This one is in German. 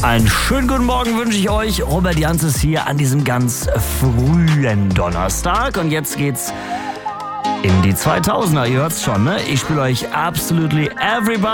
Einen schönen guten Morgen wünsche ich euch. Robert Janzes hier an diesem ganz frühen Donnerstag. Und jetzt geht's in die 2000er. Ihr hört's schon, ne? Ich spiele euch Absolutely Everybody.